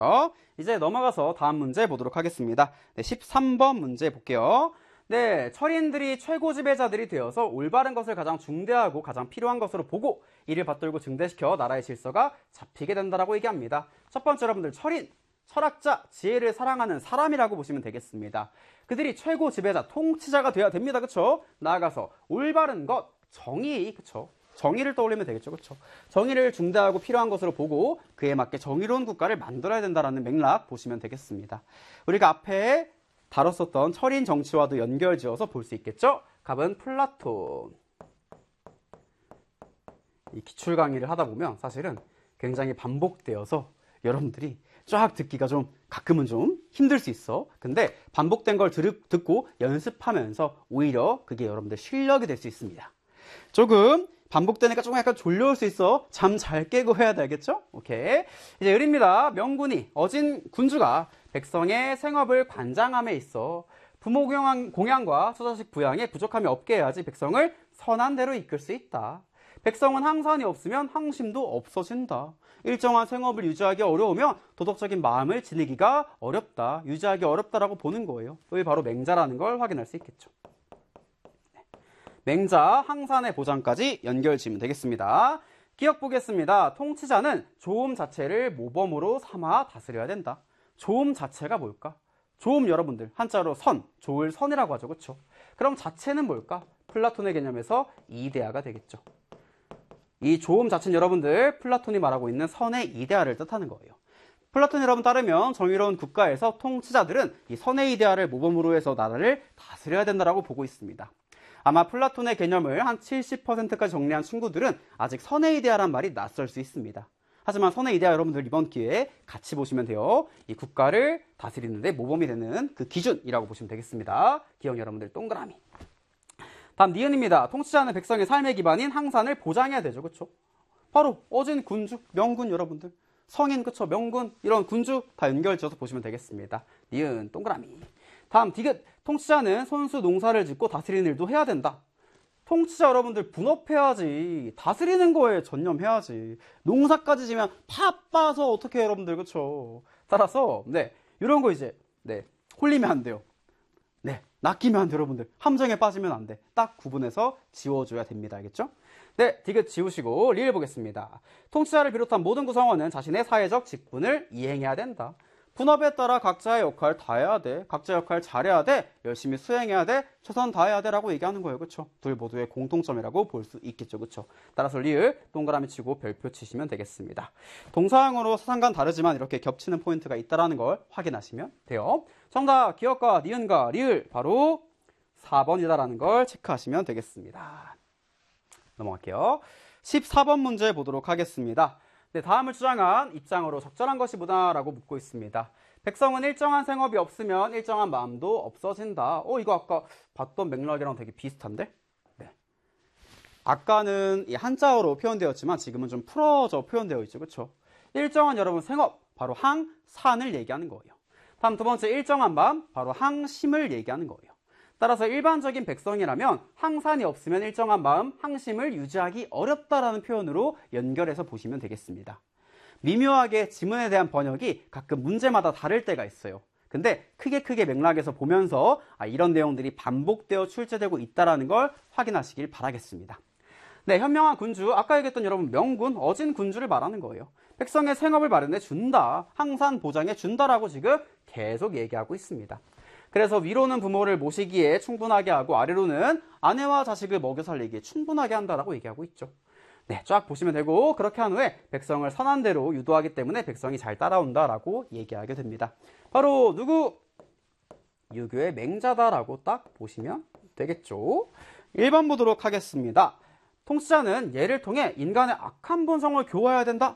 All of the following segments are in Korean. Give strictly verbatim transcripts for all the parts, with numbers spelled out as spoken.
어, 이제 넘어가서 다음 문제 보도록 하겠습니다. 네, 십삼 번 문제 볼게요. 네, 철인들이 최고 지배자들이 되어서 올바른 것을 가장 중대하고 가장 필요한 것으로 보고 이를 받들고 증대시켜 나라의 질서가 잡히게 된다라고 얘기합니다. 첫 번째 여러분들 철인, 철학자, 지혜를 사랑하는 사람이라고 보시면 되겠습니다. 그들이 최고 지배자, 통치자가 돼야 됩니다. 그쵸? 나아가서 올바른 것, 정의, 그쵸? 정의를 떠올리면 되겠죠. 그렇죠? 정의를 중대하고 필요한 것으로 보고 그에 맞게 정의로운 국가를 만들어야 된다는 맥락 보시면 되겠습니다. 우리가 앞에 다뤘었던 철인 정치와도 연결지어서 볼 수 있겠죠? 갑은 플라톤. 이 기출 강의를 하다 보면 사실은 굉장히 반복되어서 여러분들이 쫙 듣기가 좀 가끔은 좀 힘들 수 있어. 근데 반복된 걸 들, 듣고 연습하면서 오히려 그게 여러분들 실력이 될 수 있습니다. 조금 반복되니까 조금 약간 졸려올 수 있어. 잠 잘 깨고 해야 되겠죠? 오케이. 이제 을입니다. 명군이 어진 군주가 백성의 생업을 관장함에 있어 부모 공양, 공양과 처자식 부양에 부족함이 없게 해야지 백성을 선한 대로 이끌 수 있다. 백성은 항산이 없으면 항심도 없어진다. 일정한 생업을 유지하기 어려우면 도덕적인 마음을 지니기가 어렵다. 유지하기 어렵다라고 보는 거예요. 을 바로 맹자라는 걸 확인할 수 있겠죠. 맹자, 항산의 보장까지 연결지으면 되겠습니다. 기억 보겠습니다. 통치자는 조음 자체를 모범으로 삼아 다스려야 된다. 조음 자체가 뭘까? 조음 여러분들 한자로 선, 좋을 선이라고 하죠. 그렇죠? 그럼 자체는 뭘까? 플라톤의 개념에서 이데아가 되겠죠. 이 조음 자체는 여러분들 플라톤이 말하고 있는 선의 이데아를 뜻하는 거예요. 플라톤 여러분 따르면 정의로운 국가에서 통치자들은 이 선의 이데아를 모범으로 해서 나라를 다스려야 된다고 보고 있습니다. 아마 플라톤의 개념을 한 칠십 퍼센트까지 정리한 친구들은 아직 선의 이데아란 말이 낯설 수 있습니다. 하지만 선의 이데아 여러분들 이번 기회에 같이 보시면 돼요. 이 국가를 다스리는 데 모범이 되는 그 기준이라고 보시면 되겠습니다. 기억 여러분들 동그라미. 다음 니은입니다. 통치자는 백성의 삶의 기반인 항산을 보장해야 되죠. 그렇죠? 바로 어진 군주, 명군 여러분들. 성인, 그쵸? 명군, 이런 군주 다 연결지어서 보시면 되겠습니다. 니은 동그라미. 다음 디귿. 통치자는 손수 농사를 짓고 다스리는 일도 해야 된다. 통치자 여러분들 분업해야지. 다스리는 거에 전념해야지. 농사까지 지면 바빠서 어떻게 여러분들, 그쵸? 따라서 네, 이런 거 이제 네, 홀리면 안 돼요. 네, 낚이면 안 돼요. 여러분들 함정에 빠지면 안 돼. 딱 구분해서 지워줘야 됩니다. 알겠죠? 네, 디귿 지우시고 리을 보겠습니다. 통치자를 비롯한 모든 구성원은 자신의 사회적 직분을 이행해야 된다. 분업에 따라 각자의 역할 다 해야 돼. 각자 역할 잘해야 돼. 열심히 수행해야 돼. 최선 다해야 돼. 라고 얘기하는 거예요. 그쵸? 둘 모두의 공통점이라고 볼 수 있겠죠. 그쵸? 따라서 리을 동그라미 치고 별표 치시면 되겠습니다. 동사항으로 사상과는 다르지만 이렇게 겹치는 포인트가 있다는 걸 확인하시면 돼요. 정답 기억과 니은과 리을 바로 사 번이다라는 걸 체크하시면 되겠습니다. 넘어갈게요. 십사 번 문제 보도록 하겠습니다. 네, 다음을 주장한 입장으로 적절한 것이 뭐다라고 묻고 있습니다. 백성은 일정한 생업이 없으면 일정한 마음도 없어진다. 어, 이거 아까 봤던 맥락이랑 되게 비슷한데? 네. 아까는 이 한자어로 표현되었지만 지금은 좀 풀어져 표현되어 있죠. 그렇죠? 일정한 여러분 생업, 바로 항산을 얘기하는 거예요. 다음 두 번째 일정한 마음, 바로 항심을 얘기하는 거예요. 따라서 일반적인 백성이라면 항산이 없으면 일정한 마음, 항심을 유지하기 어렵다라는 표현으로 연결해서 보시면 되겠습니다. 미묘하게 지문에 대한 번역이 가끔 문제마다 다를 때가 있어요. 근데 크게 크게 맥락에서 보면서 아, 이런 내용들이 반복되어 출제되고 있다는 걸 확인하시길 바라겠습니다. 네, 현명한 군주, 아까 얘기했던 여러분 명군, 어진 군주를 말하는 거예요. 백성의 생업을 마련해 준다, 항산 보장해 준다라고 지금 계속 얘기하고 있습니다. 그래서 위로는 부모를 모시기에 충분하게 하고 아래로는 아내와 자식을 먹여 살리기에 충분하게 한다라고 얘기하고 있죠. 네, 쫙 보시면 되고 그렇게 한 후에 백성을 선한 대로 유도하기 때문에 백성이 잘 따라온다라고 얘기하게 됩니다. 바로 누구? 유교의 맹자다라고 딱 보시면 되겠죠. 일 번 보도록 하겠습니다. 통치자는 예를 통해 인간의 악한 본성을 교화해야 된다.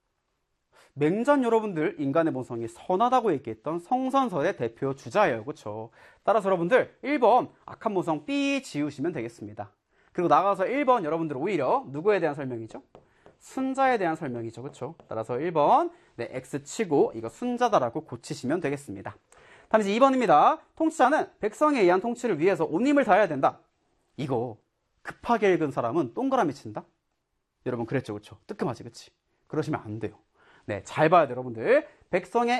맹자는 여러분들 인간의 본성이 선하다고 얘기했던 성선설의 대표 주자예요. 그렇죠? 따라서 여러분들 일 번 악한 본성 삐 지우시면 되겠습니다. 그리고 나가서 일 번 여러분들 오히려 누구에 대한 설명이죠? 순자에 대한 설명이죠. 그렇죠? 따라서 일 번 네, X 치고 이거 순자다라고 고치시면 되겠습니다. 다음 이제 이 번입니다. 통치자는 백성에 의한 통치를 위해서 온 힘을 다해야 된다. 이거 급하게 읽은 사람은 동그라미 친다? 여러분 그랬죠. 그렇죠? 뜨끔하지. 그치? 그러시면 안 돼요. 네, 잘 봐야 돼요, 여러분들. 백성의